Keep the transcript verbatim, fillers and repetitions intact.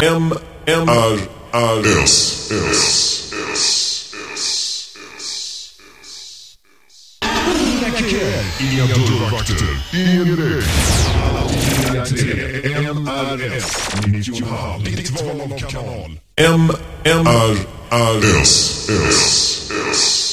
M M R R S S S. Inga dörrvakter, ingen väg. M R S nittionio, ditt val av kanal. M M R R S S S.